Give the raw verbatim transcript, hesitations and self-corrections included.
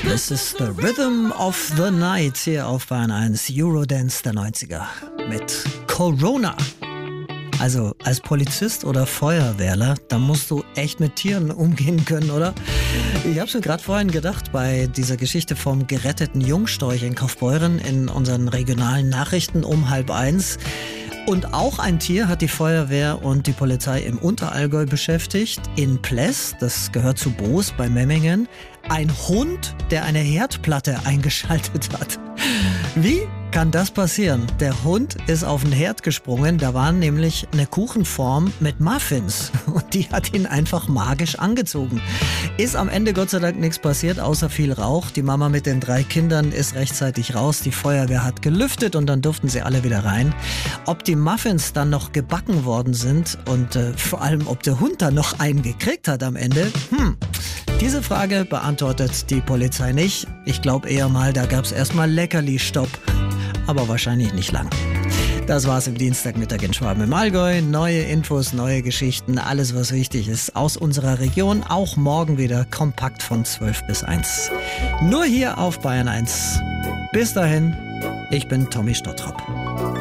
This is the Rhythm of the Night hier auf Bayern eins, Eurodance der neunziger mit Corona. Also als Polizist oder Feuerwehrler, da musst du echt mit Tieren umgehen können, oder? Ich hab's mir gerade vorhin gedacht, bei dieser Geschichte vom geretteten Jungstorch in Kaufbeuren in unseren regionalen Nachrichten um halb eins. Und auch ein Tier hat die Feuerwehr und die Polizei im Unterallgäu beschäftigt. In Pless, das gehört zu Boos bei Memmingen, ein Hund, der eine Herdplatte eingeschaltet hat. Wie kann das passieren? Der Hund ist auf den Herd gesprungen, da war nämlich eine Kuchenform mit Muffins und die hat ihn einfach magisch angezogen. Ist am Ende Gott sei Dank nichts passiert, außer viel Rauch. Die Mama mit den drei Kindern ist rechtzeitig raus, die Feuerwehr hat gelüftet und dann durften sie alle wieder rein. Ob die Muffins dann noch gebacken worden sind und äh, vor allem, ob der Hund dann noch einen gekriegt hat am Ende, hm, diese Frage beantwortet die Polizei nicht. Ich glaube eher mal, da gab es erstmal Leckerli-Stopp. Aber wahrscheinlich nicht lang. Das war's im Dienstagmittag in Schwaben im Allgäu. Neue Infos, neue Geschichten, alles was wichtig ist aus unserer Region. Auch morgen wieder kompakt von zwölf bis eins. Nur hier auf Bayern eins. Bis dahin, ich bin Tommy Stottrop.